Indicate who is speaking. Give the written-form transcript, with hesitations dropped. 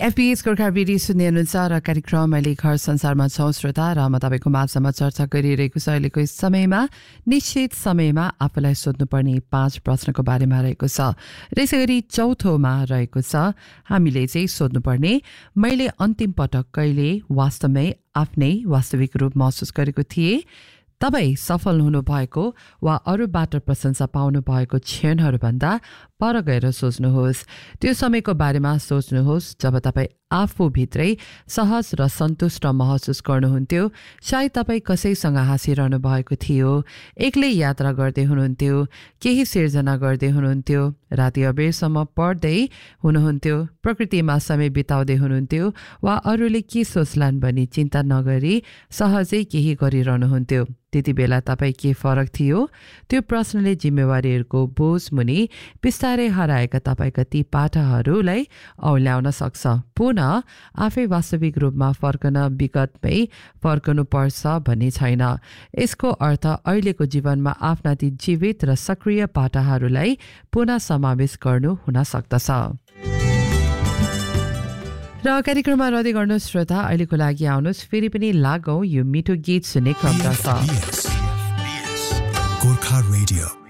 Speaker 1: FPS Gorkha radio सुन्ने अनुसार कार्यक्रम अहिले घर संसारमा छौं श्रोता र म तपाईको माझमा चर्चा गरिरहेको छ अहिलेको यस समयमा निश्चित समयमा आफूलाई सोध्नुपर्ने 5 प्रश्नको बारेमा रहेको छ। त्यसैगरी चौथोमा रहेको छ हामीले चाहिँ सोध्नुपर्ने मैले अन्तिम पटक कहिले वास्तवमै आफ्नै वास्तविक रूप महसुस गरेको थिए। तपाई सफल हुनु भएको वा अरूबाट प्रशंसा पाउनु भएको क्षणहरूभन्दा पर गएर सोच्नुहोस्। त्यो समयको बारेमा सोच्नुहोस् जब तपाई आफूभित्रै सहज र सन्तुष्ट महसुस गर्नुहुन्थ्यो। सायद तपाई कसैसँग हाँसिरहनु भएको थियो, एक्लै यात्रा गर्दै हुनुहुन्थ्यो, केही सिर्जना गर्दै हुनुहुन्थ्यो, राति अबेरसम्म पढ्दै हुनुहुन्थ्यो, प्रकृतिमा समय बिताउँदै हुनुहुन्थ्यो वा अरूले के सोच्लान् भनी चिन्ता नगरी सहजै केही गरिरहनुहुन्थ्यो। त्यति बेला तपाई के फरक थियो? त्यो प्रश्नले जिम्मेवारीहरूको बोझ मुनि बिस्तारै हराएका तपाईका ती पाठाहरूलाई औल्याउन सक्छ। पुनः आफै वास्तविक रूपमा फर्कन विगतमै फर्कनु पर्छ भन्ने छैन। यसको अर्थ अहिलेको जीवनमा आफ्ना ती जीवित र सक्रिय पाटाहरूलाई पुनः समावेश गर्नु हुन सक्दछ। र कार्यक्रममा रहँदै गर्नुहोस् श्रोता, अहिलेको लागि आउनुहोस् फेरि पनि लागौं यो मिठो गीत सुन्ने क्रममा छ।
Speaker 2: गोर्खा रेडियो